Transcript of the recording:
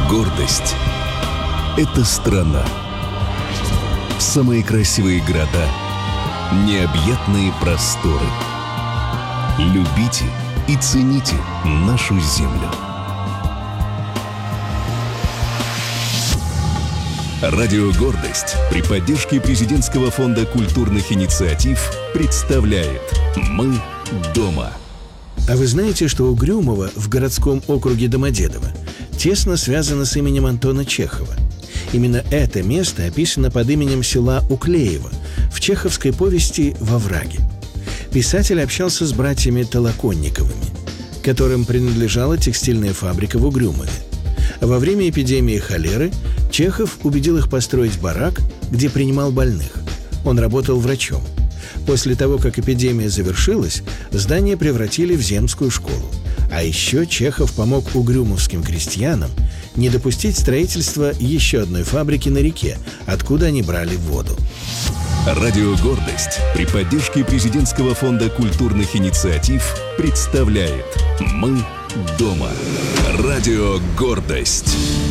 Гордость – это страна. Самые красивые города, необъятные просторы. Любите и цените нашу землю. Радио «Гордость» при поддержке Президентского фонда культурных инициатив представляет «Мы дома». А вы знаете, что Угрюмово в городском округе Домодедово тесно связано с именем Антона Чехова? Именно это место описано под именем села Уклеево в чеховской повести «Во враге». Писатель общался с братьями Толоконниковыми, которым принадлежала текстильная фабрика в Угрюмове. Во время эпидемии холеры Чехов убедил их построить барак, где принимал больных. Он работал врачом. После того, как эпидемия завершилась, здание превратили в земскую школу. А еще Чехов помог угрюмовским крестьянам не допустить строительства еще одной фабрики на реке, откуда они брали воду. Радио «Гордость» при поддержке Президентского фонда культурных инициатив представляет «Мы дома». Радио «Гордость».